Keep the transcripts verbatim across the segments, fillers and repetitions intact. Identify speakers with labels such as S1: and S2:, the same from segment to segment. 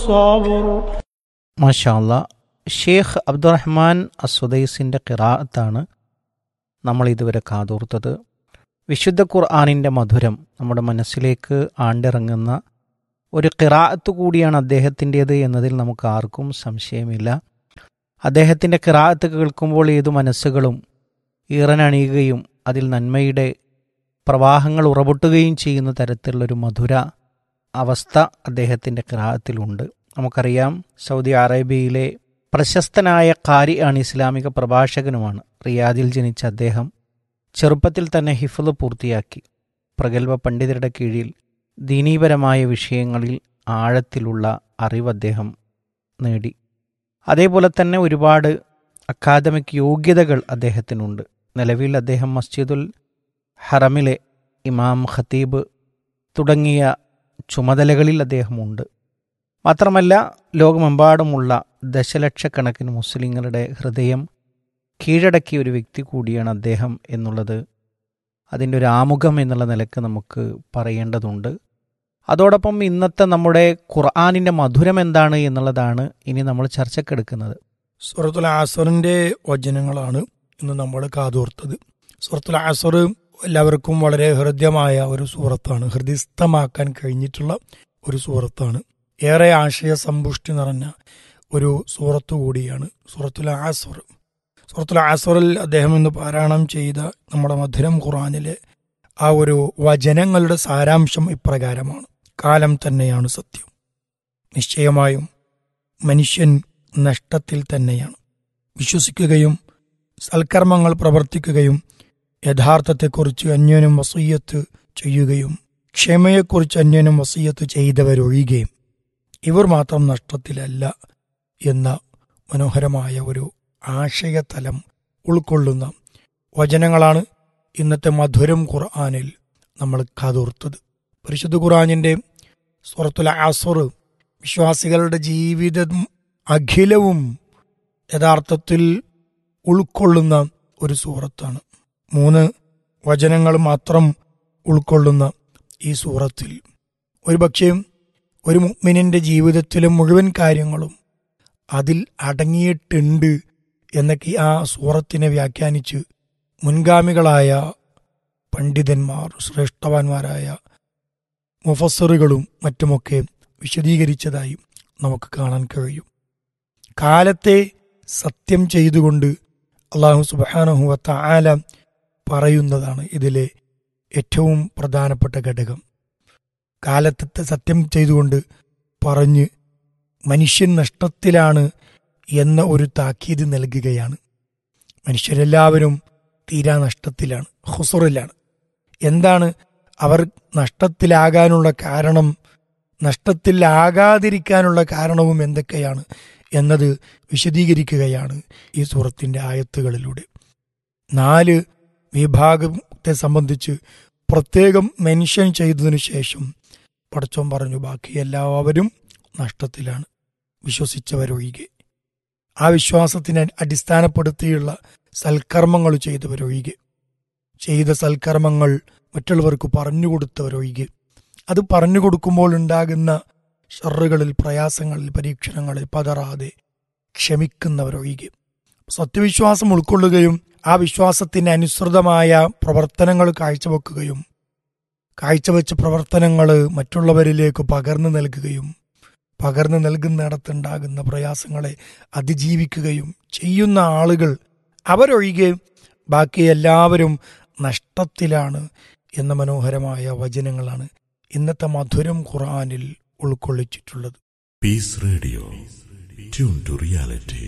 S1: الصبر.
S2: മാഷാ അല്ലാ. ഷേഖ് അബ്ദുറഹ്മാൻ അസ്സുദൈസിൻ്റെ ഖിറാഅത്താണ് നമ്മൾ ഇതുവരെ കാതോർത്തത്. വിശുദ്ധ ഖുർആനിൻ്റെ മധുരം നമ്മുടെ മനസ്സിലേക്ക് ആണ്ടിറങ്ങുന്ന ഒരു ഖിറാഅത്ത് കൂടിയാണ് അദ്ദേഹത്തിൻ്റേത് എന്നതിൽ നമുക്ക് ആർക്കും സംശയമില്ല. അദ്ദേഹത്തിൻ്റെ ഖിറാഅത്ത് കേൾക്കുമ്പോൾ ഏതു മനസ്സുകളും ഈറനണിയുകയും അതിൽ നന്മയുടെ പ്രവാഹങ്ങൾ ഉറപൊട്ടുകയും ചെയ്യുന്ന തരത്തിലുള്ളൊരു മധുര അവസ്ഥ അദ്ദേഹത്തിൻ്റെ ഖിറാഅത്തിലുണ്ട്. നമുക്കറിയാം, സൗദി അറേബ്യയിലെ പ്രശസ്തനായ ഖാരി ആണ്, ഇസ്ലാമിക പ്രഭാഷകനുമാണ്. റിയാദിൽ ജനിച്ച അദ്ദേഹം ചെറുപ്പത്തിൽ തന്നെ ഹിഫ്ള് പൂർത്തിയാക്കി. പ്രഗത്ഭ പണ്ഡിതരുടെ കീഴിൽ ദീനീപരമായ വിഷയങ്ങളിൽ ആഴത്തിലുള്ള അറിവ് അദ്ദേഹം നേടി. അതേപോലെ തന്നെ ഒരുപാട് അക്കാദമിക് യോഗ്യതകൾ അദ്ദേഹത്തിനുണ്ട്. നിലവിൽ അദ്ദേഹം മസ്ജിദുൽ ഹറമിലെ ഇമാം, ഖത്തീബ് തുടങ്ങിയ ചുമതലകളിൽ അദ്ദേഹമുണ്ട്. മാത്രമല്ല, ലോകമെമ്പാടുമുള്ള ദശലക്ഷക്കണക്കിന് മുസ്ലിങ്ങളുടെ ഹൃദയം കീഴടക്കിയ ഒരു വ്യക്തി കൂടിയാണ് അദ്ദേഹം എന്നുള്ളത് അതിൻ്റെ ഒരു ആമുഖം എന്നുള്ള നിലക്ക് നമുക്ക് പറയേണ്ടതുണ്ട്. അതോടൊപ്പം ഇന്നത്തെ നമ്മുടെ ഖുർആനിൻ്റെ മധുരം എന്താണ് എന്നുള്ളതാണ് ഇനി നമ്മൾ ചർച്ചക്കെടുക്കുന്നത്.
S3: സൂറത്തുൽ അസ്റിൻ്റെ വചനങ്ങളാണ് ഇന്ന് നമ്മൾ കാതോർത്തത്. സൂറത്തുൽ അസ്ർ എല്ലാവർക്കും വളരെ ഹൃദ്യമായ ഒരു സൂറത്താണ്, ഹൃദയസ്ഥമാക്കാൻ കഴിഞ്ഞിട്ടുള്ള ഒരു സൂറത്താണ്. ഏറെ ആശയ സമ്പുഷ്ടി നിറഞ്ഞ ഒരു സൂറത്ത് കൂടിയാണ് സൂറത്തുൽ അസ്ർ. സൂറത്തുൽ അസ്റിൽ അദ്ദേഹം ഇന്ന് പാരായണം ചെയ്ത നമ്മുടെ മധുരം ഖുർആനിലെ ആ ഒരു വചനങ്ങളുടെ സാരാംശം ഇപ്രകാരമാണ്: കാലം തന്നെയാണ് സത്യം, നിശ്ചയമായും മനുഷ്യൻ നഷ്ടത്തിൽ തന്നെയാണ്. വിശ്വസിക്കുകയും സൽക്കർമ്മങ്ങൾ പ്രവർത്തിക്കുകയും യഥാർത്ഥത്തെക്കുറിച്ച് അന്യോന്യം വസിയ്യത്ത് ചെയ്യുകയും ക്ഷമയെക്കുറിച്ച് അന്യോന്യം വസിയ്യത്ത് ചെയ്തവരൊഴികെയും ഇവർ മാത്രം നഷ്ടത്തിലല്ല എന്ന മനോഹരമായ ഒരു ആശയതലം ഉൾക്കൊള്ളുന്ന വചനങ്ങളാണ് ഇന്നത്തെ മധുരം ഖുർആനിൽ നമ്മൾ കാതോർത്തത്. പരിശുദ്ധ ഖുർആനിൻ്റെ സൂറത്തുൽ അസ്ർ വിശ്വാസികളുടെ ജീവിതം അഖിലവും യഥാർത്ഥത്തിൽ ഉൾക്കൊള്ളുന്ന ഒരു സൂറത്താണ്. മൂന്ന് വചനങ്ങൾ മാത്രം ഉൾക്കൊള്ളുന്ന ഈ സൂറത്തിൽ ഒരുപക്ഷേ ഒരു മുഅ്മിനിൻ്റെ ജീവിതത്തിലെ മുഴുവൻ കാര്യങ്ങളും അതിൽ അടങ്ങിയിട്ടുണ്ട് എന്നൊക്കെ ആ സൂറത്തിനെ വ്യാഖ്യാനിച്ച് മുൻഗാമികളായ പണ്ഡിതന്മാർ, ശ്രേഷ്ഠവാന്മാരായ മുഫസ്സിറുകളും മറ്റുമൊക്കെ വിശദീകരിച്ചതായി നമുക്ക് കാണാൻ കഴിയും. കാലത്തെ സത്യം ചെയ്തുകൊണ്ട് അല്ലാഹു സുബ്ഹാനഹു വ തആല പറയുന്നതാണ് ഇതിലെ ഏറ്റവും പ്രധാനപ്പെട്ട ഘടകം. കാലത്തെ സത്യം ചെയ്തുകൊണ്ട് പറഞ്ഞ് മനുഷ്യൻ നഷ്ടത്തിലാണ് എന്ന ഒരു താക്കീത് നൽകുകയാണ്. മനുഷ്യരെല്ലാവരും തീരാ നഷ്ടത്തിലാണ്, ഖുസ്റിലാണ്. എന്താണ് അവർ നഷ്ടത്തിലാകാനുള്ള കാരണം, നഷ്ടത്തിലാകാതിരിക്കാനുള്ള കാരണവും എന്തൊക്കെയാണ് എന്നത് വിശദീകരിക്കുകയാണ് ഈ സൂറത്തിൻ്റെ ആയത്തുകളിലൂടെ. നാല് വിഭാഗത്തെ സംബന്ധിച്ച് പ്രത്യേകം മെൻഷൻ ചെയ്തതിനു ശേഷം പടച്ചോൻ പറഞ്ഞു, ബാക്കി എല്ലാവരും നഷ്ടത്തിലാണ്, വിശ്വസിച്ചവരൊഴികെ. ആ വിശ്വാസത്തിനെ അടിസ്ഥാനപ്പെടുത്തിയുള്ള സൽക്കർമ്മങ്ങൾ ചെയ്തവരൊഴികെ, ചെയ്ത സൽക്കർമ്മങ്ങൾ മറ്റുള്ളവർക്ക് പറഞ്ഞുകൊടുത്തവരൊഴികെ, അത് പറഞ്ഞുകൊടുക്കുമ്പോൾ ഉണ്ടാകുന്ന ഷറുകളിൽ, പ്രയാസങ്ങളിൽ, പരീക്ഷണങ്ങളിൽ പതറാതെ ക്ഷമിക്കുന്നവരൊഴികെ. സത്യവിശ്വാസം ഉൾക്കൊള്ളുകയും ആ വിശ്വാസത്തിന് അനുസൃതമായ പ്രവർത്തനങ്ങൾ കാഴ്ചവെക്കുകയും കാഴ്ചവെച്ച പ്രവർത്തനങ്ങൾ മറ്റുള്ളവരിലേക്ക് പകർന്നു നൽകുകയും പകർന്നു നൽകുന്നിടത്തുണ്ടാകുന്ന പ്രയാസങ്ങളെ അതിജീവിക്കുകയും ചെയ്യുന്ന ആളുകൾ അവരൊഴികെ ബാക്കി എല്ലാവരും നഷ്ടത്തിലാണ് എന്ന മനോഹരമായ വചനങ്ങളാണ് ഇന്നത്തെ മധുരം ഖുർആനിൽ ഉൾക്കൊള്ളിച്ചിട്ടുള്ളത്.
S4: Piece radio, tune to reality.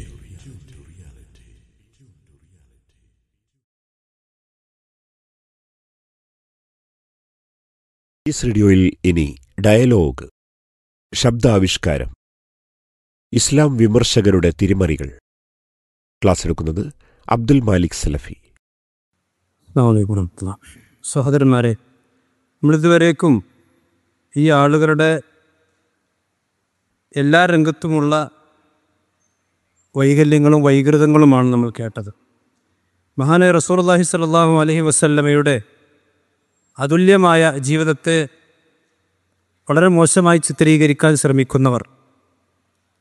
S4: Piece റേഡിയോയിൽ ഇനി ഡയലോഗ്, ശബ്ദാവിഷ്കാരം, ഇസ്ലാം വിമർശകരുടെ തിരിമറികൾ. ക്ലാസ് എടുക്കുന്നത് അബ്ദുൽ മാലിക് സലഫി.
S5: സഹോദരന്മാരെ, നമ്മളിതുവരേക്കും ഈ ആളുകളുടെ എല്ലാ രംഗത്തുമുള്ള വൈകല്യങ്ങളും വൈകൃതങ്ങളുമാണ് നമ്മൾ കേട്ടത്. മഹാനായ റസൂലുള്ളാഹി സ്വല്ലല്ലാഹു അലൈഹി വസല്ലമയുടെ അതുല്യമായ ജീവിതത്തെ വളരെ മോശമായി ചിത്രീകരിക്കാൻ ശ്രമിക്കുന്നവർ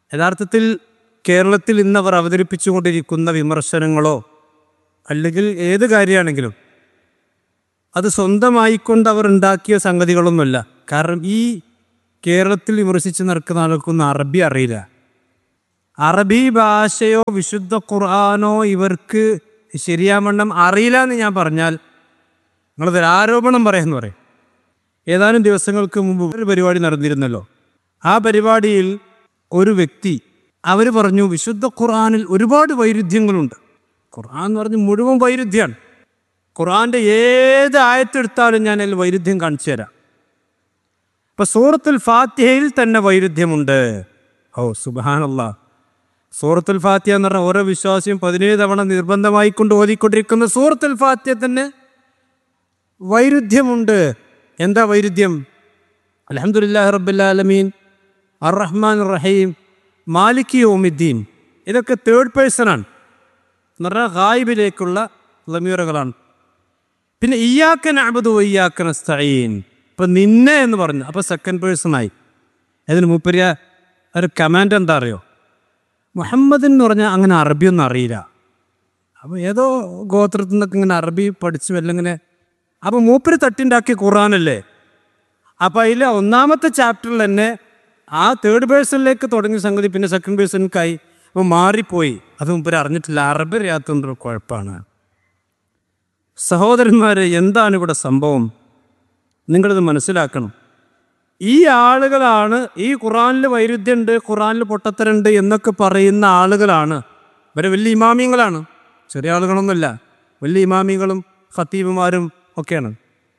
S5: യഥാർത്ഥത്തിൽ കേരളത്തിൽ ഇന്നവർ അവതരിപ്പിച്ചുകൊണ്ടിരിക്കുന്ന വിമർശനങ്ങളോ അല്ലെങ്കിൽ ഏത് കാര്യമാണെങ്കിലും അത് സ്വന്തമായിക്കൊണ്ട് അവർ ഉണ്ടാക്കിയ സംഗതികളൊന്നുമല്ല. കാരണം ഈ കേരളത്തിൽ വിമർശിച്ച് നടക്കുന്ന ആൾക്കൊന്നും അറബി അറിയില്ല. അറബി ഭാഷയോ വിശുദ്ധ ഖുർആനോ ഇവർക്ക് ശരിയാവണ്ണം അറിയില്ല എന്ന് ഞാൻ പറഞ്ഞാൽ നിങ്ങളതൊരു ആരോപണം പറയാമെന്ന് പറയും. ഏതാനും ദിവസങ്ങൾക്ക് മുമ്പ് ഒരു പരിപാടി നടന്നിരുന്നല്ലോ. ആ പരിപാടിയിൽ ഒരു വ്യക്തി അവർ പറഞ്ഞു വിശുദ്ധ ഖുർആനിൽ ഒരുപാട് വൈരുദ്ധ്യങ്ങളുണ്ട്. ഖുർആൻ എന്ന് പറഞ്ഞ് മുഴുവൻ വൈരുദ്ധ്യമാണ്. ഖുർആൻ്റെ ഏത് ആയത്തെടുത്താലും ഞാൻ അതിൽ വൈരുദ്ധ്യം കാണിച്ചു തരാം. ഇപ്പം സൂറത്തുൽ ഫാത്തിഹയിൽ തന്നെ വൈരുദ്ധ്യമുണ്ട്. ഓ സുബ്ഹാനല്ലാഹ്. സൂറത്തുൽ ഫാത്തിഹ എന്ന് പറഞ്ഞാൽ ഓരോ വിശ്വാസിയും പതിനേഴ് തവണ നിർബന്ധമായി കൊണ്ട് ഓതിക്കൊണ്ടിരിക്കുന്ന സൂറത്തുൽ ഫാത്തിഹ തന്നെ വൈരുദ്ധ്യമുണ്ട്. എന്താ വൈരുദ്ധ്യം? അൽഹംദുലില്ലാഹി റബ്ബിൽ ആലമീൻ, അർ റഹ്മാൻ റഹീം, മാലിക് യൗമിദ്ദീൻ, ഇതൊക്കെ തേർഡ് പേഴ്സണാണ് എന്ന് പറഞ്ഞാൽ ഗായിബിലേക്കുള്ള ലമീറുകളാണ്. പിന്നെ ഇയ്യാക നഅ്ബുദു വ ഇയ്യാക നസ്തഈൻ, ഇപ്പം നിന്നെ എന്ന് പറഞ്ഞു, അപ്പോൾ സെക്കൻഡ് പേഴ്സണായി. അതിന് മൂപ്പരിയ ഒരു കമാൻഡ് എന്താ അറിയോ? മുഹമ്മദ് എന്ന് പറഞ്ഞാൽ അങ്ങനെ അറബിയൊന്നും അറിയില്ല. അപ്പോൾ ഏതോ ഗോത്രത്തിൽ നിന്നൊക്കെ ഇങ്ങനെ അറബി പഠിച്ചു വല്ലങ്ങനെ. അപ്പോൾ മൂപ്പര് തട്ടിണ്ടാക്കിയ ഖുർആനല്ലേ. അപ്പോൾ അതിൽ ഒന്നാമത്തെ ചാപ്റ്ററിൽ തന്നെ ആ തേർഡ് പേഴ്സണിലേക്ക് തുടങ്ങിയ സംഗതി പിന്നെ സെക്കൻഡ് പേഴ്സണിലേക്കായി. അപ്പോൾ മാറിപ്പോയി. അത് മൂപ്പര് അറിഞ്ഞിട്ടില്ല. അറബി അറിയാത്തതൊരു കുഴപ്പമാണ്. സഹോദരന്മാരെ, എന്താണ് ഇവിടെ സംഭവം? നിങ്ങളിത് മനസ്സിലാക്കണം. ഈ ആളുകളാണ് ഈ ഖുറാനിൽ വൈരുദ്ധ്യമുണ്ട്, ഖുറാനിൽ പൊട്ടത്തരുണ്ട് എന്നൊക്കെ പറയുന്ന ആളുകളാണ്. ഇവരെ വലിയ ഇമാമിയങ്ങളാണ്, ചെറിയ ആളുകളൊന്നുമല്ല. വലിയ ഇമാമികളും ഖത്തീബുമാരും ഒക്കെയാണ്.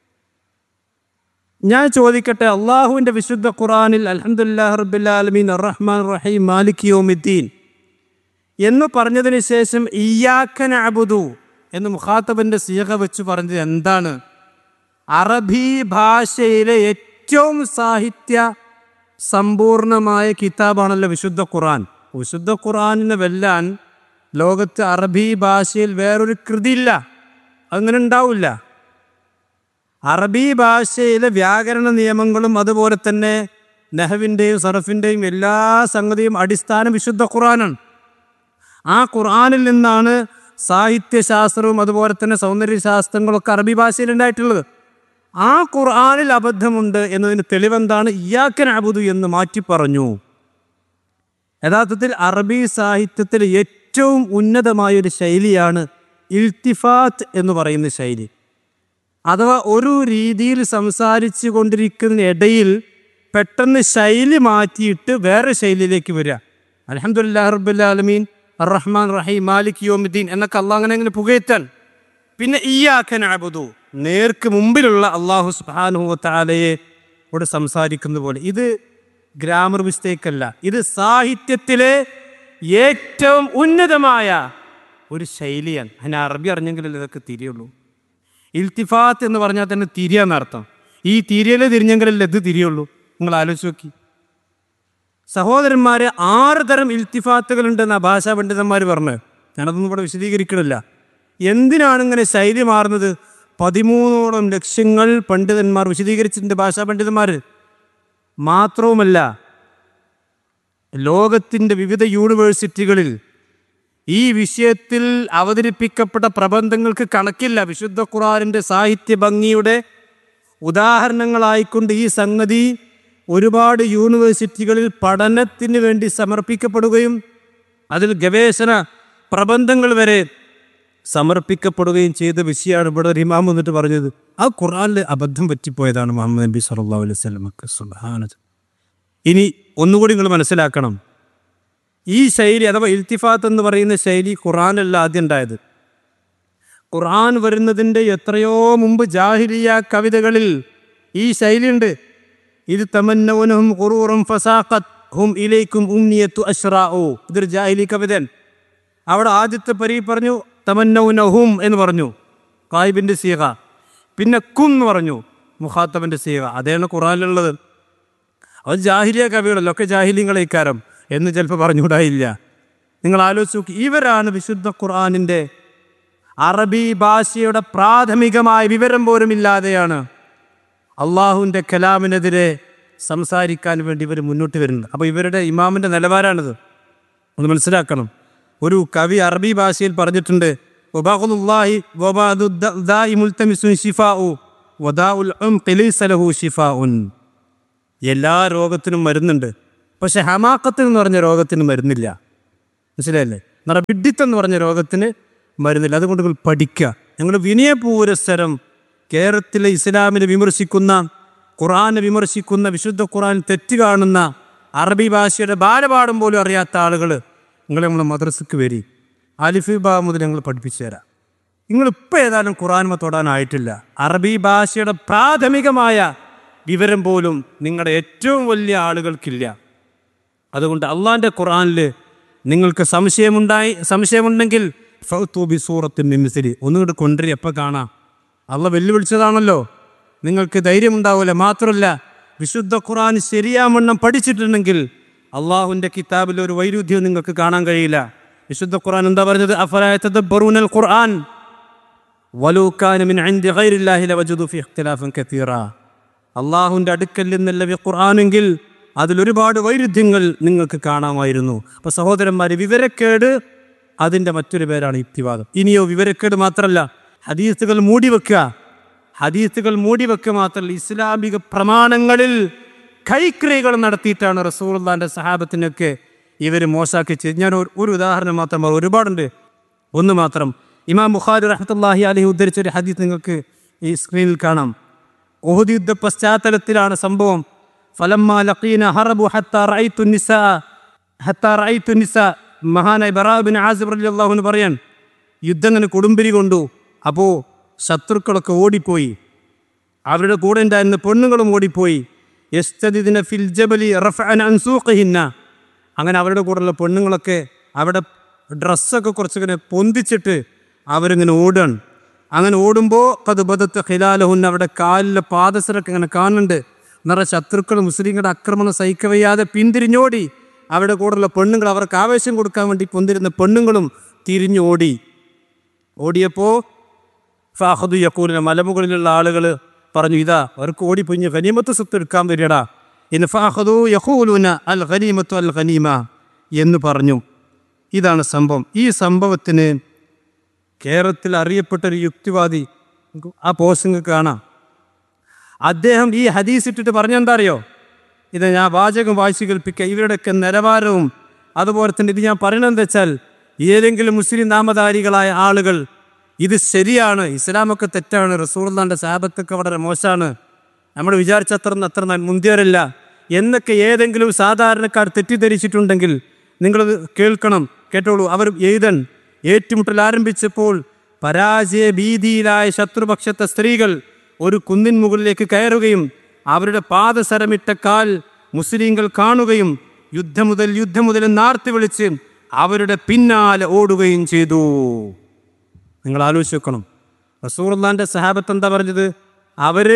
S5: ഞാൻ ചോദിക്കട്ടെ, അള്ളാഹുവിൻ്റെ വിശുദ്ധ ഖുറാനിൽ അൽഹംദുലില്ലാഹി റബ്ബിൽ ആലമീൻ അർ റഹ്മാൻ റഹീം മാലിക് യൗമിദ്ദീൻ എന്ന് പറഞ്ഞതിന് ശേഷം ഇയ്യാക നഅ്ബുദു എന്ന് മുഖാത്തബിൻ്റെ സീഗ വെച്ച് പറഞ്ഞത് എന്താണ്? അറബി ഭാഷയിലെ ഏറ്റവും സാഹിത്യ സമ്പൂർണമായ കിതാബാണല്ലോ വിശുദ്ധ ഖുർആൻ. വിശുദ്ധ ഖുർആനിനെ വെല്ലാൻ ലോകത്ത് അറബി ഭാഷയിൽ വേറൊരു കൃതിയില്ല. അങ്ങനെ ഉണ്ടാവില്ല. അറബി ഭാഷയിലെ വ്യാകരണ നിയമങ്ങളും അതുപോലെ തന്നെ നഹവിൻ്റെയും സർഫിൻ്റെയും എല്ലാ സംഗതിയും അടിസ്ഥാനം വിശുദ്ധ ഖുർആനാണ്. ആ ഖുർആനിൽ നിന്നാണ് സാഹിത്യശാസ്ത്രവും അതുപോലെ തന്നെ സൗന്ദര്യശാസ്ത്രങ്ങളൊക്കെ അറബി ഭാഷയിൽ ഉണ്ടായിട്ടുള്ളത്. ആ ഖുർആനിൽ അബദ്ധമുണ്ട് എന്നതിന് തെളിവെന്താണ്? ഇയ്യാക നഅ്ബുദു എന്ന് മാറ്റി പറഞ്ഞു. യഥാർത്ഥത്തിൽ അറബി സാഹിത്യത്തിൽ ഏറ്റവും ഉന്നതമായൊരു ശൈലിയാണ് ഇൽത്തിഫാത്ത് എന്ന് പറയുന്ന ശൈലി. അഥവാ ഒരു രീതിയിൽ സംസാരിച്ചു കൊണ്ടിരിക്കുന്നതിനിടയിൽ പെട്ടെന്ന് ശൈലി മാറ്റിയിട്ട് വേറെ ശൈലിയിലേക്ക് വരിക. അൽഹംദുലില്ലാഹി റബ്ബിൽ ആലമീൻ അർ റഹ്മാൻ റഹീം മാലിക് യൗമിദ്ദീൻ എന്നൊക്കെ അള്ളാഹ് അങ്ങനെ അങ്ങനെ പുകഴ്ത്താൻ. പിന്നെ ഇയ്യാക നഅ്ബുദു നേർക്ക് മുമ്പിലുള്ള അള്ളാഹു സുബ്ഹാനഹു വ തആലയെ ഇവിടെ സംസാരിക്കുന്ന പോലെ. ഇത് ഗ്രാമർ മിസ്റ്റേക്കല്ല, ഇത് സാഹിത്യത്തിലെ ഏറ്റവും ഉന്നതമായ ഒരു ശൈലിയാണ്. അതിന് അറബി അറിഞ്ഞെങ്കിലല്ലേ ഇതൊക്കെ തിരിയുള്ളൂ. ഇൽത്തിഫാത്ത് എന്ന് പറഞ്ഞാൽ തന്നെ തിരിയാന്നർത്ഥം. ഈ തിരിയൽ തിരിഞ്ഞെങ്കിലല്ലേ ഇത് തിരിയുള്ളൂ. നിങ്ങൾ ആലോചിച്ച് നോക്കി സഹോദരന്മാരെ, ആറ് തരം ഇൽത്തിഫാത്തുകളുണ്ടെന്ന് ഭാഷാ പണ്ഡിതന്മാർ പറഞ്ഞു. ഞാനതൊന്നും ഇവിടെ വിശദീകരിക്കണില്ല. എന്തിനാണ് ഇങ്ങനെ ശൈലി മാറുന്നത്? പതിമൂന്നോളം ലക്ഷ്യങ്ങൾ പണ്ഡിതന്മാർ വിശദീകരിച്ചിട്ടുണ്ട്, ഭാഷാ പണ്ഡിതന്മാർ. മാത്രവുമല്ല, ലോകത്തിൻ്റെ വിവിധ യൂണിവേഴ്സിറ്റികളിൽ ഈ വിഷയത്തിൽ അവതരിപ്പിക്കപ്പെട്ട പ്രബന്ധങ്ങൾക്ക് കണക്കില്ല. വിശുദ്ധ ഖുർആനിൻ്റെ സാഹിത്യ ഭംഗിയുടെ ഉദാഹരണങ്ങളായിക്കൊണ്ട് ഈ സംഗതി ഒരുപാട് യൂണിവേഴ്സിറ്റികളിൽ പഠനത്തിന് വേണ്ടി സമർപ്പിക്കപ്പെടുകയും അതിൽ ഗവേഷണ പ്രബന്ധങ്ങൾ വരെ സമർപ്പിക്കപ്പെടുകയും ചെയ്ത വിഷയമാണ്. ഇവിടെ ഒരു ഇമാം വന്നിട്ട് പറഞ്ഞത് ആ ഖുർആനിൽ അബദ്ധം പറ്റിപ്പോയതാണ് മുഹമ്മദ് നബി സല്ലല്ലാഹു അലൈഹി വസല്ലമക്ക്. സുബ്ഹാനല്ലാഹ്. ഇനി ഒന്നുകൂടി നിങ്ങൾ മനസ്സിലാക്കണം, ഈ ശൈലി അഥവാ ഇൽത്തിഫാത്ത് എന്ന് പറയുന്ന ശൈലി ഖുർആനല്ല ആദ്യം ഉണ്ടായത്. ഖുർആൻ വരുന്നതിൻ്റെ എത്രയോ മുമ്പ് ജാഹിലിയ കവിതകളിൽ ഈ ശൈലിയുണ്ട്. ഇത് തമന്നൗനഹും ഖുറൂറും ഫസാഖത് ഹും ഇലൈക്കും ഉംനിയത്തു അശ്റാഉ. ഇതൊരു ജാഹിലി കവിതൻ. അവിടെ ആദ്യത്തെ പരി പറഞ്ഞു തമന്നൗനഹും എന്ന് പറഞ്ഞു, ഖായിബിൻ്റെ സീഗ. പിന്നെ കും എന്ന് പറഞ്ഞു, മുഖാത്തബിൻ്റെ സീഗ. അതാണ് ഖുർആനിലുള്ളത്. അത് ജാഹിലിയ കവികളല്ലോ, ഒക്കെ ജാഹിലിങ്ങളെ ഇക്കാരം എന്ന് ചിലപ്പോൾ പറഞ്ഞുകൂടായില്ല. നിങ്ങൾ ആലോചിച്ച് നോക്കി, ഇവരാണ് വിശുദ്ധ ഖുർആനിൻ്റെ അറബി ഭാഷയുടെ പ്രാഥമികമായ വിവരം പോലും ഇല്ലാതെയാണ് അള്ളാഹുവിൻ്റെ കലാമിനെതിരെ സംസാരിക്കാൻ വേണ്ടി ഇവർ മുന്നോട്ട് വരുന്നത്. അപ്പോൾ ഇവരുടെ ഇമാമിൻ്റെ നിലവാരമാണിത്. ഒന്ന് മനസ്സിലാക്കണം. ഒരു കവി അറബി ഭാഷയിൽ പറഞ്ഞിട്ടുണ്ട്, വബാഖുലുല്ലാഹി വബാദു ദാഇ മുൽതമിസുൻ ശിഫാഉ വദാഉൽ ഉംഖി ലൈസ ലഹു ശിഫാഉൻ. എല്ലാ രോഗത്തിനും മരുന്നുണ്ട്, പക്ഷെ ഹമാഖത്ത് എന്ന് പറഞ്ഞ രോഗത്തിന് മരുന്നില്ല. മനസ്സിലായല്ലേ? നമ്മുടെ വിഡ്ഢിത്തം എന്ന് പറഞ്ഞ രോഗത്തിന് മരുന്നില്ല. അതുകൊണ്ട് നിങ്ങൾ പഠിക്കുക. ഞങ്ങൾ വിനയപൂരസ്സരം കേരളത്തിലെ ഇസ്ലാമിനെ വിമർശിക്കുന്ന, ഖുർആനെ വിമർശിക്കുന്ന, വിശുദ്ധ ഖുർആൻ തെറ്റ് കാണുന്ന, അറബി ഭാഷയുടെ ബാലപാഠം പോലും അറിയാത്ത ആളുകൾ നിങ്ങൾ നമ്മളെ മദ്രസക്ക് വരി, അലിഫ് ബാ മുതൽ ഞങ്ങൾ പഠിപ്പിച്ചു തരാം. നിങ്ങളിപ്പോൾ ഏതായാലും ഖുർആൻ തൊടാനായിട്ടില്ല. അറബി ഭാഷയുടെ പ്രാഥമികമായ വിവരം പോലും നിങ്ങളുടെ ഏറ്റവും വലിയ ആളുകൾക്കില്ല. അതുകൊണ്ട് അള്ളാഹിൻ്റെ ഖുർആനിൽ നിങ്ങൾക്ക് സംശയമുണ്ടായി സംശയമുണ്ടെങ്കിൽ ഫൗതൂബി സൂറത്തിൻ മിൻ മിസ്ലി ഒന്നുകൂടെ കൊണ്ടുവരി, എപ്പോൾ കാണാം. അള്ളാഹ് വെല്ലുവിളിച്ചതാണല്ലോ. നിങ്ങൾക്ക് ധൈര്യമുണ്ടാവില്ല. മാത്രമല്ല, വിശുദ്ധ ഖുർആൻ ശരിയാവണ്ണം പഠിച്ചിട്ടുണ്ടെങ്കിൽ അള്ളാഹുവിൻ്റെ കിതാബിൽ ഒരു വൈരുദ്ധ്യവും നിങ്ങൾക്ക് കാണാൻ കഴിയില്ല. വിശുദ്ധ ഖുർആൻ എന്താ പറഞ്ഞത്? അഫലാ യതദബ്ബറൂനൽ ഖുർആൻ വലൗ കാന മിൻ ഇൻദി ഗൈരില്ലാഹി ലവജദു ഫീ ഇഖ്തിലാഫൻ കതീറ. അള്ളാഹുവിൻ്റെ അടുക്കൽ നിന്നല്ല ഖുർആനെങ്കിൽ അതിലൊരുപാട് വൈരുദ്ധ്യങ്ങൾ നിങ്ങൾക്ക് കാണാമായിരുന്നു. അപ്പോൾ സഹോദരന്മാർ, വിവരക്കേട് അതിൻ്റെ മറ്റൊരു പേരാണ് യുക്തിവാദം. ഇനിയോ വിവരക്കേട് മാത്രമല്ല, ഹദീസുകൾ മൂടിവെക്കുക. ഹദീസുകൾ മൂടിവെക്കുക മാത്രമല്ല, ഇസ്ലാമിക പ്രമാണങ്ങളിൽ കൈക്രിയകൾ നടത്തിയിട്ടാണ് റസൂലുള്ളാഹിന്റെ സഹാബത്തിനൊക്കെ ഇവർ മോശാക്കി ചെയ്ത്. ഞാൻ ഒരു ഉദാഹരണം മാത്രം, ഒരുപാടുണ്ട്. ഒന്ന് മാത്രം, ഇമാം ബുഖാരി റഹ്മത്തുള്ളാഹി അലൈഹി ഉദ്ധരിച്ചൊരു ഹദീസ് നിങ്ങൾക്ക് ഈ സ്ക്രീനിൽ കാണാം. ഉഹുദ് യുദ്ധ പശ്ചാത്തലത്തിലാണ് സംഭവം. ഫലമ്മാ ലഖീന ഹറബു ഹത്താ റഅയ്തു നിസാ ഹത്താ റഅയ്തു നിസാ മഹാനായ ബറാ ഇബ്നു ആസിബ് റളിയല്ലാഹു അൻഹു പറയാൻ, യുദ്ധം ഇങ്ങനെ കൊടുമ്പിരി കൊണ്ടു. അപ്പോൾ ശത്രുക്കളൊക്കെ ഓടിപ്പോയി, അവരുടെ കൂടെ ഉണ്ടായിരുന്ന പെണ്ണുങ്ങളും ഓടിപ്പോയി. യസ്തദിന ഫിൽ ജബലി റഫഅൻ അൻ സൂഖിഹിന്ന. അങ്ങനെ അവരുടെ കൂടെയുള്ള പെണ്ണുങ്ങളൊക്കെ അവിടെ ഡ്രസ്സൊക്കെ കുറച്ചിങ്ങനെ പൊന്തിച്ചിട്ട് അവരിങ്ങനെ ഓടുകയാണ്. അങ്ങനെ ഓടുമ്പോൾ കത് ബദത്ത് ഖിലാലഹുന്ന, അവിടെ കാലിലെ പാദസരൊക്കെ ഇങ്ങനെ കാണുന്നുണ്ട്. നിറയെ ശത്രുക്കൾ മുസ്ലിങ്ങളുടെ ആക്രമണം സഹിക്കവയ്യാതെ പിന്തിരിഞ്ഞോടി. അവിടെ കൂടെയുള്ള പെണ്ണുങ്ങൾ, അവർക്ക് ആവേശം കൊടുക്കാൻ വേണ്ടി പൊന്തിരുന്ന പെണ്ണുങ്ങളും തിരിഞ്ഞു ഓടി. ഓടിയപ്പോൾ ഫാഹദു യഖൂലിന, മലമുകളിലുള്ള ആളുകൾ പറഞ്ഞു, ഇതാ അവർക്ക് ഓടിപ്പൊഞ്ഞ് ഖനീമത്ത് സ്വത്ത് എടുക്കാൻ വരികടാ എന്ന്. ഫാഹദു യഖൂലുന അൽ ഖനീമത്തു അൽ ഖനീമ എന്ന് പറഞ്ഞു. ഇതാണ് സംഭവം. ഈ സംഭവത്തിന് കേരളത്തിൽ അറിയപ്പെട്ടൊരു യുക്തിവാദി, ആ പോസ്റ്റ് കാണാം. അദ്ദേഹം ഈ ഹദീസ് ഇട്ടിട്ട് പറഞ്ഞെന്താ അറിയോ? ഇത് ഞാൻ വാചകം വായിച്ചു കേൾപ്പിക്കുക. ഇവരുടെയൊക്കെ നിലവാരവും അതുപോലെ തന്നെ ഇത് ഞാൻ പറയണമെന്ന് വെച്ചാൽ, ഏതെങ്കിലും മുസ്ലിം നാമധാരികളായ ആളുകൾ ഇത് ശരിയാണ്, ഇസ്ലാമൊക്കെ തെറ്റാണ്, റസൂലുള്ളാഹിന്റെ സഹാബത്തൊക്കെ വളരെ മോശമാണ്, നമ്മൾ വിചാരിച്ചത്ര അത്ര മുന്തിയവരല്ല എന്നൊക്കെ ഏതെങ്കിലും സാധാരണക്കാർ തെറ്റിദ്ധരിച്ചിട്ടുണ്ടെങ്കിൽ നിങ്ങളത് കേൾക്കണം, കേട്ടോളൂ. അവർ എഴുതൻ ഏറ്റുമുട്ടൽ ആരംഭിച്ചപ്പോൾ പരാജയ ഭീതിയിലായ ശത്രുപക്ഷത്തെ സ്ത്രീകൾ ഒരു കുന്നിൻ മുകളിലേക്ക് കയറുകയും അവരുടെ പാദസരമിട്ട കാൽ മുസ്ലിങ്ങൾ കാണുകയും യുദ്ധം മുതൽ യുദ്ധം മുതൽ നാർത്തി വിളിച്ച് അവരുടെ പിന്നാലെ ഓടുകയും ചെയ്തു. നിങ്ങൾ ആലോചിച്ച് വെക്കണം, റസൂലുള്ളാഹിന്റെ സഹാബത്ത് എന്താ പറഞ്ഞത്? അവര്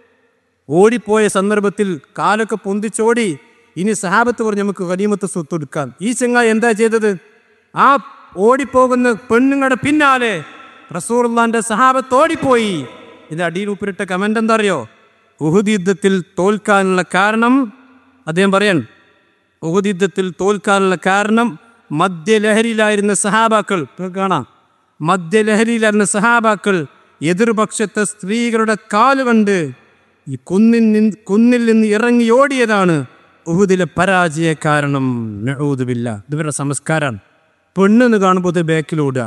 S5: ഓടിപ്പോയ സന്ദർഭത്തിൽ കാലൊക്കെ പൊന്തിച്ചോടി. ഇനി സഹാബത്ത് പറഞ്ഞു നമുക്ക് ഗനീമത്ത് സ്വത്ത് എടുക്കാം. ഈ ചങ്ങായി എന്താ ചെയ്തത്? ആ ഓടിപ്പോകുന്ന പെണ്ണുങ്ങളുടെ പിന്നാലെ റസൂലുള്ളാഹിന്റെ സഹാബത്ത് ഓടിപ്പോയി. ഇതിന്റെ അടിയിൽ ഉപ്പിരിട്ട കമന്റ് എന്താ അറിയോ? ഉഹുദ് യുദ്ധത്തിൽ തോൽക്കാനുള്ള കാരണം അദ്ദേഹം പറയാൻ, ഉഹുദ് യുദ്ധത്തിൽ തോൽക്കാനുള്ള കാരണം മദ്യലഹരിയിലായിരുന്ന സഹാബാക്കൾ കാണാം. മദ്യലഹരിയിലായിരുന്ന സഹാബാക്കൾ എതിർപക്ഷത്തെ സ്ത്രീകളുടെ കാലുകണ്ട് ഈ കുന്നിൽ നിന്ന് കുന്നിൽ നിന്ന് ഇറങ്ങി ഓടിയതാണ് ഉഹുദിലെ പരാജയ കാരണം. നഊദു ബില്ലാഹ്. ഇവരുടെ സംസ്കാരമാണ്. പെണ്ണെന്ന് കാണുമ്പോൾ ബാക്കിലോടുക.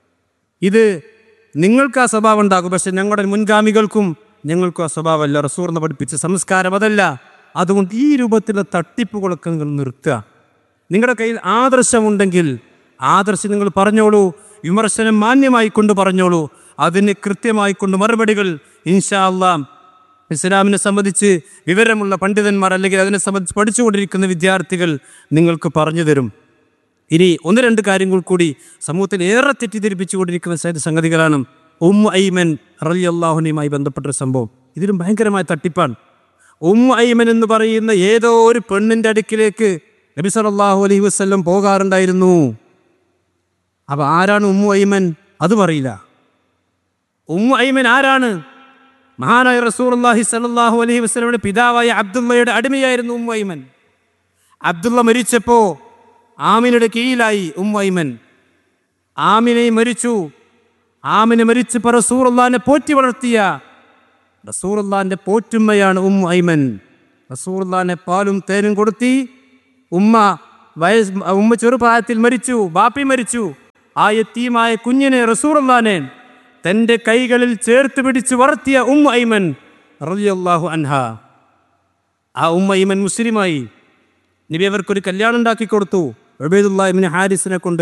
S5: ഇത് നിങ്ങൾക്ക് ആ സ്വഭാവം ഉണ്ടാകും, പക്ഷെ ഞങ്ങളുടെ മുൻഗാമികൾക്കും ഞങ്ങൾക്കും ആ സ്വഭാവമല്ല. റസൂലിനെ പഠിപ്പിച്ച സംസ്കാരം അതല്ല. അതുകൊണ്ട് ഈ രൂപത്തിലുള്ള തട്ടിപ്പുകളൊക്കെ നിങ്ങൾ നിർത്തുക. നിങ്ങളുടെ കയ്യിൽ ആദർശമുണ്ടെങ്കിൽ ആദർശം നിങ്ങൾ പറഞ്ഞോളൂ, വിമർശനം മാന്യമായി കൊണ്ട് പറഞ്ഞോളൂ, അതിന് കൃത്യമായി കൊണ്ട് മറുപടികൾ ഇൻഷാ അല്ലാഹ് ഇസ്ലാമിനെ സംബന്ധിച്ച് വിവരമുള്ള പണ്ഡിതന്മാർ അല്ലെങ്കിൽ അതിനെ സംബന്ധിച്ച് പഠിച്ചുകൊണ്ടിരിക്കുന്ന വിദ്യാർത്ഥികൾ നിങ്ങൾക്ക് പറഞ്ഞു തരും. ഇനി ഒന്ന് രണ്ട് കാര്യങ്ങൾ കൂടി സമൂഹത്തിൽ ഏറെ തെറ്റിദ്ധരിപ്പിച്ചുകൊണ്ടിരിക്കുന്ന സംഗതികളാണ്. ഉമ്മു ഐമൻ റളിയല്ലാഹു അൻഹയുമായി ബന്ധപ്പെട്ട സംഭവം. ഇതിലും ഭയങ്കരമായ തട്ടിപ്പാണ്. ഉമ്മു ഐമൻ എന്ന് പറയുന്ന ഏതോ ഒരു പെണ്ണിൻ്റെ അടുക്കിലേക്ക് നബി സല്ലല്ലാഹു അലൈഹി വസല്ലം പോകാറുണ്ടായിരുന്നു. അപ്പോൾ ആരാണ് ഉമ്മു ഐമൻ? അതും അറിയില്ല. ഉമ്മു ഐമൻ ആരാണ്? മഹാനായ റസൂലുള്ളാഹി സ്വല്ലല്ലാഹു അലൈഹി വസല്ലമയുടെ പിതാവായ അബ്ദുള്ളയുടെ അടിമയായിരുന്നു ഉമ്മു ഐമൻ. അബ്ദുള്ള മരിച്ചപ്പോൾ ആമിനയുടെ കീഴിലായി ഉം ഐമൻ. ആമിനെ മരിച്ചു. ആമിനെ മരിച്ചപ്പോൾ റസൂലുള്ളാഹിനെ പോറ്റി വളർത്തിയ റസൂലുള്ളാഹിന്റെ പോറ്റുമ്മയാണ് ഉം ഐമൻ. റസൂലുള്ളാഹിനെ പാലും തേനും കൊടുത്തി. ഉമ്മ വയസ് ഉമ്മ ചെറുപ്രായത്തിൽ മരിച്ചു, ബാപ്പി മരിച്ചു. ആ യതീമായ കുഞ്ഞിനെ റസൂലുള്ളാഹിനെ തൻ്റെ കൈകളിൽ ചേർത്ത് പിടിച്ച് വളർത്തിയ ഉം ഐമൻ റളിയല്ലാഹു അൻഹ. ആ ഉം ഐമൻ മുസ്ലിമായി. നബി അവർക്കൊരു കല്യാണം ഉണ്ടാക്കി കൊടുത്തു ഉബൈദുല്ലാഹ് ഇബ്നു ഹാരിസിനെ കൊണ്ട്.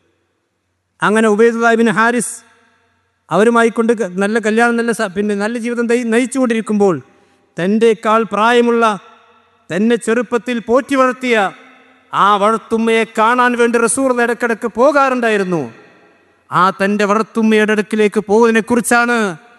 S5: അങ്ങനെ ഉബൈദുല്ലാഹ് ഇബ്നു ഹാരിസ് അവരുമായി കൊണ്ട് നല്ല കല്യാണം, നല്ല പിന്നെ നല്ല ജീവിതം നയിച്ചുകൊണ്ടിരിക്കുമ്പോൾ തൻ്റെക്കാൾ പ്രായമുള്ള, തന്നെ ചെറുപ്പത്തിൽ പോറ്റി വളർത്തിയ ആ വളർത്തുമ്മയെ കാണാൻ വേണ്ടി റസൂൽ ഇടക്കിടക്ക് പോകാറുണ്ടായിരുന്നു. ആ തൻ്റെ വളർത്തുമ്മയുടെ അടുക്കിലേക്ക് പോകുന്നതിനെക്കുറിച്ചാണ്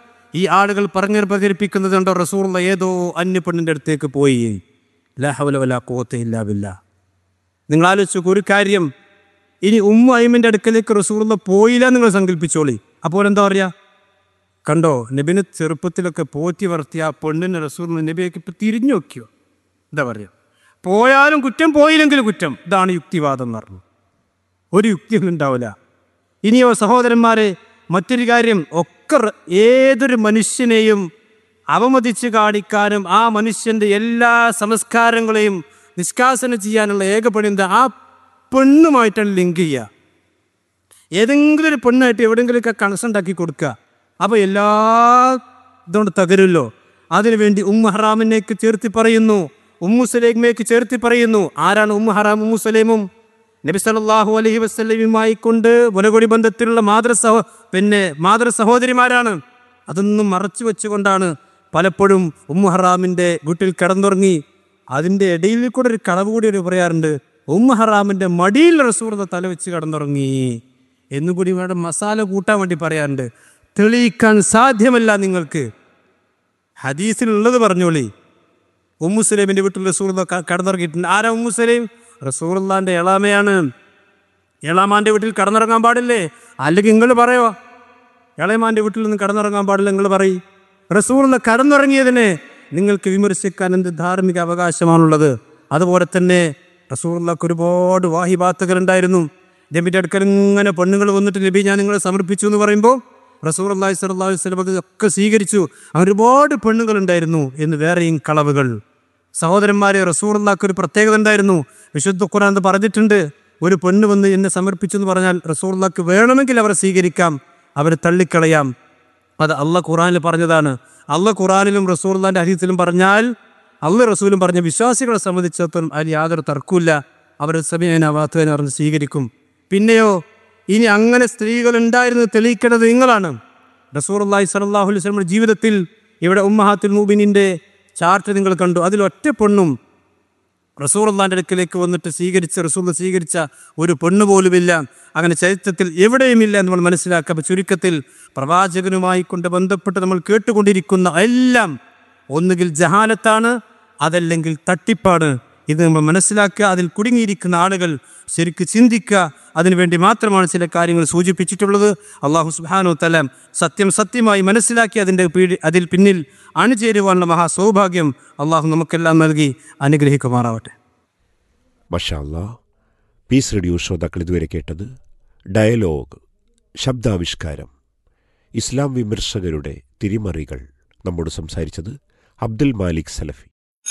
S5: ഈ ആളുകൾ പറഞ്ഞു പ്രചരിപ്പിക്കുന്നത്. കണ്ടോ, റസൂൽ ഏതോ അന്യപ്പെണ്ണിൻ്റെ അടുത്തേക്ക് പോയി. ലാ ഹൗല വലാ ഖുവത ഇല്ലാ ബില്ലാഹ്. നിങ്ങൾ ആലോചിച്ചു ഒരു കാര്യം, ഇനി ഉമ്മു ഐമിൻ്റെ അടുക്കലേക്ക് റസൂൽ പോയില്ല നിങ്ങൾ സങ്കല്പിച്ചോളി. അപ്പോൾ എന്താ പറയുക? കണ്ടോ, നബിന് ചെറുപ്പത്തിലൊക്കെ പോറ്റി വളർത്തിയ ആ പെണ്ണിനെ റസൂൽ നബിയൊക്കെ ഇപ്പം തിരിഞ്ഞു നോക്കിയോ? എന്താ പറയുക? പോയാലും കുറ്റം, പോയില്ലെങ്കിലും കുറ്റം. ഇതാണ് യുക്തിവാദം എന്ന് പറഞ്ഞു. ഒരു യുക്തിയും ഉണ്ടാവില്ല. ഇനിയോ സഹോദരന്മാരെ, മറ്റൊരു കാര്യം, ഒക്കെ ഏതൊരു മനുഷ്യനെയും അവമതിച്ച് കാണിക്കാനും ആ മനുഷ്യൻ്റെ എല്ലാ സംസ്കാരങ്ങളെയും നിഷ്കാസനം ചെയ്യാനുള്ള ഏക പണി എന്താ? ആ പെണ്ണുമായിട്ടാണ് ലിങ്ക് ചെയ്യുക. ഏതെങ്കിലും ഒരു പെണ്ണായിട്ട് എവിടെയെങ്കിലുമൊക്കെ കണക്ഷൻ ഉണ്ടാക്കി കൊടുക്കുക. അപ്പോൾ എല്ലാ ഇതുകൊണ്ട് തകരുമല്ലോ. അതിനുവേണ്ടി ഉമ്മു ഹറാമിനേക്ക് ചേർത്തി പറയുന്നു, ഉമ്മു സലൈമയ്ക്ക് ചേർത്തി പറയുന്നു. ആരാണ് ഉമ്മു ഹറാം? ഉമ്മു സലൈമും നബി സല്ലല്ലാഹു അലൈഹി വസല്ലമയുമായി കൊണ്ട് മുലകൊടി ബന്ധത്തിലുള്ള മാതൃ സഹോ പിന്നെ മാതൃ സഹോദരിമാരാണ്. അതൊന്നും മറച്ചു വെച്ചുകൊണ്ടാണ് പലപ്പോഴും ഉമ്മു ഹറാമിൻ്റെ വീട്ടിൽ കിടന്നുറങ്ങി. അതിൻ്റെ ഇടയിൽ കൂടെ ഒരു കളവ് കൂടി ഒരു പറയാറുണ്ട്, ഉമ്മു ഹറാമിൻ്റെ മടിയിൽ റസൂൽ തല വെച്ച് കിടന്നുറങ്ങി എന്നുകൂടി വേണം മസാല കൂട്ടാൻ വേണ്ടി പറയാറുണ്ട്. തെളിയിക്കാൻ സാധ്യമല്ല നിങ്ങൾക്ക്. ഹദീസിലുള്ളത് പറഞ്ഞോളി. ഉമ്മു സലൈമിൻ്റെ വീട്ടിൽ റസൂൽ കടന്നിറങ്ങിയിട്ടുണ്ട്. ആരാ ഉമ്മു സലൈം? റസൂലുള്ളാഹിൻ്റെ എളാമയാണ്. എളാമാൻ്റെ വീട്ടിൽ കടന്നിറങ്ങാൻ പാടില്ലേ? അല്ലെങ്കിൽ നിങ്ങൾ പറയോ എളയമാൻ്റെ വീട്ടിൽ നിന്ന് കടന്നിറങ്ങാൻ പാടില്ല? നിങ്ങൾ പറയും. റസൂലുള്ള കടന്നിറങ്ങിയതിനെ നിങ്ങൾക്ക് വിമർശിക്കാൻ എന്ത് ധാർമ്മിക അവകാശമാണുള്ളത്? അതുപോലെ തന്നെ റസൂലുള്ളാഹിക്ക് ഒരുപാട് വാഹിബാത്തുകളുണ്ടായിരുന്നു. നബിൻ്റെ അടുക്കൽ ഇങ്ങനെ പെണ്ണുങ്ങൾ വന്നിട്ട് നബി ഞാൻ നിങ്ങളെ സമർപ്പിച്ചു എന്ന് പറയുമ്പോൾ റസൂലുള്ളാഹി സ്വല്ലല്ലാഹു അലൈഹി വസല്ലം ഒക്കെ സ്വീകരിച്ചു. അങ്ങനെ ഒരുപാട് പെണ്ണുങ്ങളുണ്ടായിരുന്നു എന്ന് വേറെയും കളവുകൾ. സഹോദരന്മാരെ, റസൂലുള്ളാഹിക്ക് ഒരു പ്രത്യേകത ഉണ്ടായിരുന്നു. വിശുദ്ധ ഖുർആൻ പറഞ്ഞിട്ടുണ്ട്, ഒരു പെണ്ണ് വന്ന് എന്നെ സമർപ്പിച്ചു എന്ന് പറഞ്ഞാൽ റസൂലുള്ളാഹിക്ക് വേണമെങ്കിൽ അവരെ സ്വീകരിക്കാം, അവരെ തള്ളിക്കളയാം. അത് അള്ളാഹ് ഖുർആനിൽ പറഞ്ഞതാണ്. അള്ളാഹ് ഖുർആനിലും റസൂലുള്ളാഹിൻ്റെ ഹദീസിലും പറഞ്ഞാൽ അള്ളാഹ് റസൂലും പറഞ്ഞ വിശ്വാസികളെ സംബന്ധിച്ചിടത്തോളം അതിൽ യാതൊരു തർക്കമില്ല. അവർ സമയന വാത്തുവിനെ പറഞ്ഞ് സ്വീകരിക്കും. പിന്നെയോ ഇനി അങ്ങനെ സ്ത്രീകൾ ഉണ്ടായിരുന്നത് തെളിയിക്കേണ്ടത് നിങ്ങളാണ്. റസൂലുള്ളാഹി സ്വല്ലല്ലാഹു അലൈഹി വസല്ലം ജീവിതത്തിൽ ഇവിടെ ഉമ്മഹാത്തുൽ മുഅ്മിനീൻ്റെ ചാർട്ട് നിങ്ങൾ കണ്ടു. അതിലൊറ്റ പെണ്ണും റസൂലുള്ളാഹിൻ്റെ അടുക്കലേക്ക് വന്നിട്ട് സ്വീകരിച്ച റസൂൽ സ്വീകരിച്ച ഒരു പെണ്ണ് പോലുമില്ല. അങ്ങനെ ചരിത്രത്തിൽ എവിടെയുമില്ല എന്ന് നമ്മൾ മനസ്സിലാക്കുക. അപ്പോൾ ചുരുക്കത്തിൽ പ്രവാചകനുമായി കൊണ്ട് ബന്ധപ്പെട്ട് നമ്മൾ കേട്ടുകൊണ്ടിരിക്കുന്ന എല്ലാം ഒന്നുകിൽ ജഹാലത്താണ്, അതല്ലെങ്കിൽ തട്ടിപ്പാണ്. ഇത് നമ്മൾ മനസ്സിലാക്കുക. അതിൽ കുടുങ്ങിയിരിക്കുന്ന ആളുകൾ ശരിക്ക് ചിന്തിക്കുക. അതിനുവേണ്ടി മാത്രമാണ് ചില കാര്യങ്ങൾ സൂചിപ്പിച്ചിട്ടുള്ളത്. അള്ളാഹു സുബ്ഹാനഹു തആല സത്യം സത്യമായി മനസ്സിലാക്കി അതിൻ്റെ പീഡി അതിൽ പിന്നിൽ അണിചേരുവാനുള്ള മഹാ സൗഭാഗ്യം അള്ളാഹു നമുക്കെല്ലാം നൽകി അനുഗ്രഹിക്കുമാറാവട്ടെ.
S1: മാഷാ അല്ലാഹ്. പീസ് റേഡിയോ ശ്രോതാക്കൾ ഇതുവരെ കേട്ടത് ഡയലോഗ്, ശബ്ദാവിഷ്കാരം, ഇസ്ലാം വിമർശകരുടെ തിരിമറികൾ. നമ്മോട് സംസാരിച്ചത് അബ്ദുൽ മാലിക് സലഫി.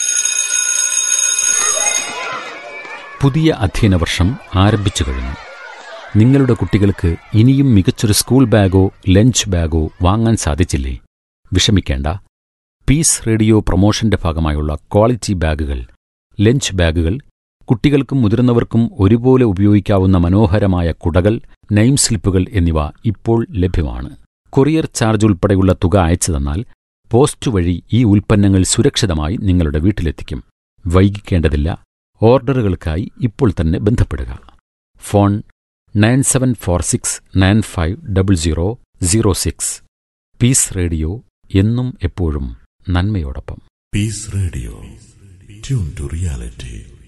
S6: പുതിയ അധ്യയന വർഷം ആരംഭിച്ചു കഴിഞ്ഞു. നിങ്ങളുടെ കുട്ടികൾക്ക് ഇനിയും മികച്ചൊരു സ്കൂൾ ബാഗോ ലഞ്ച് ബാഗോ വാങ്ങാൻ സാധിച്ചില്ലേ? വിഷമിക്കേണ്ട. പീസ് റേഡിയോ പ്രൊമോഷന്റെ ഭാഗമായുള്ള ക്വാളിറ്റി ബാഗുകൾ, ലഞ്ച് ബാഗുകൾ, കുട്ടികൾക്കും മുതിർന്നവർക്കും ഒരുപോലെ ഉപയോഗിക്കാവുന്ന മനോഹരമായ കുടകൾ, നെയിം സ്ലിപ്പുകൾ എന്നിവ ഇപ്പോൾ ലഭ്യമാണ്. കൊറിയർ ചാർജ് ഉൾപ്പെടെയുള്ള തുക അയച്ചു തന്നാൽ പോസ്റ്റ് വഴി ഈ ഉൽപ്പന്നങ്ങൾ സുരക്ഷിതമായി നിങ്ങളുടെ വീട്ടിലെത്തിക്കും. വൈകിക്കേണ്ടതില്ല. ഓർഡറുകൾക്കായി ഇപ്പോൾ തന്നെ ബന്ധപ്പെടുക. Phone nine seven four six nine five double zero zero six. Piece radio എന്നും എപ്പോഴും നന്മയോടൊപ്പം.
S4: Piece radio, tune to reality.